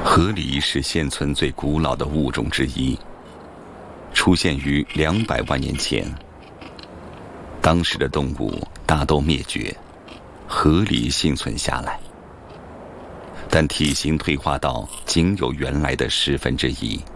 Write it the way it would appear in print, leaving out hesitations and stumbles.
河狸是现存最古老的物种之一，出现于200万年前。当时的动物大都灭绝，河狸幸存下来，但体型退化到仅有原来的1/10。